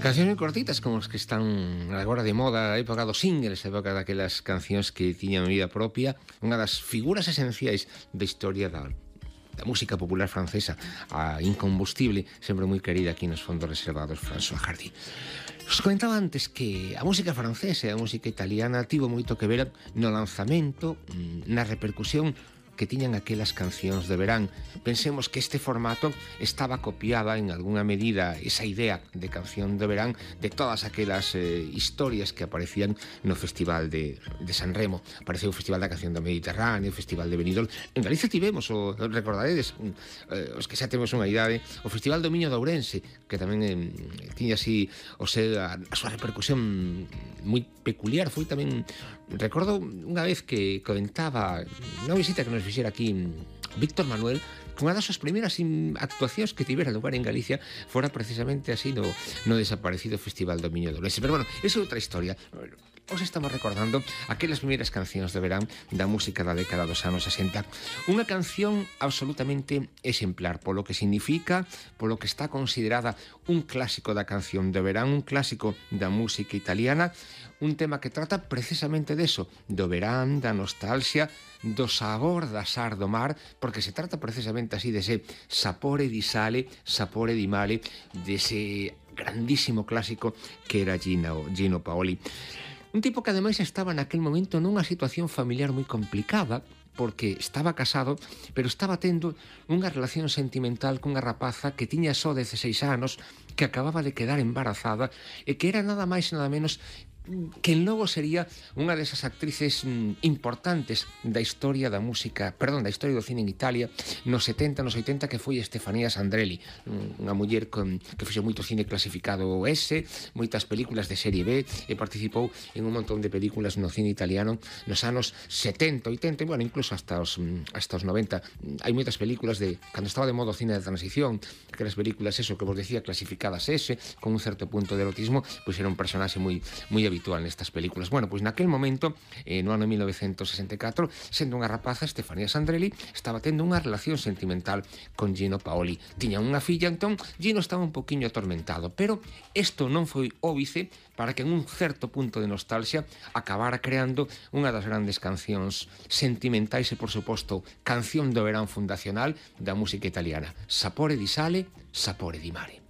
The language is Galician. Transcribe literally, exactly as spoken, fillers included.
Cancións moi cortitas como as que están agora de moda, a época dos singles, a época daquelas cancións que tiñan vida propia, unha das figuras esenciais da historia da da música popular francesa, a incombustible, sempre moi querida aquí nos fondos reservados, François Hardy. Os comentaba antes que a música francesa e a música italiana tivo moito que ver no lanzamento, na repercusión que tiñan aquelas cancións de verán. Pensemos que este formato estaba copiada en algunha medida esa idea de canción de verán de todas aquelas eh, historias que aparecían no Festival de, de San Remo. Apareceu o Festival da Canción do Mediterráneo, o Festival de Benidorm. En Galicia tivemos, o recordaredes, eh, os que xa temos unha idade, o Festival do Miño de Ourense, que tamén eh, tiña así o seu, a, a súa repercusión moi peculiar. Foi tamén, recordo unha vez que comentaba unha visita que nos fixera aquí Víctor Manuel, que unha das súas primeiras actuacións que tivera lugar en Galicia fora precisamente así no, no desaparecido Festival do Miño de Ourense. Pero bueno, esa é outra historia. Os estamos recordando aquelas primeiras cancións de verán da música da década dos anos sesenta. Unha canción absolutamente exemplar polo que significa, polo que está considerada un clásico da canción de verán, un clásico da música italiana, un tema que trata precisamente deso, do verán, da nostalgia, do sabor da sar do mar, porque se trata precisamente así dese sapore di sale, sapore di mare, dese grandísimo clásico que era Gino, Gino Paoli. Un tipo que ademais estaba naquel momento nunha situación familiar moi complicada, porque estaba casado, pero estaba tendo unha relación sentimental cunha rapaza que tiña só dezaseis anos, que acababa de quedar embarazada e que era nada máis e nada menos que logo sería unha desas actrices importantes da historia da música, perdón, da historia do cine en Italia nos setenta, nos oitenta, que foi Stefania Sandrelli, unha muller con, que fixo moito cine clasificado S, moitas películas de serie B, e participou en un montón de películas no cine italiano nos anos setenta, oitenta, e bueno, incluso hasta os, hasta os noventa. Hai moitas películas de, cando estaba de modo o cine de transición, aquelas películas, eso, que vos decía, clasificadas S, con un certo punto de erotismo, pois era un personaxe moi moi habitual nestas películas. Bueno, pois naquel momento, eh, no ano mil novecentos sesenta e catro, sendo unha rapaza, Stefania Sandrelli estaba tendo unha relación sentimental con Gino Paoli. Tiña unha filla, entón Gino estaba un poquinho atormentado, pero isto non foi óbice para que en un certo punto de nostalgia acabara creando unha das grandes cancións sentimentais e, por suposto, canción do verán fundacional da música italiana, Sapore di sale, sapore di mare.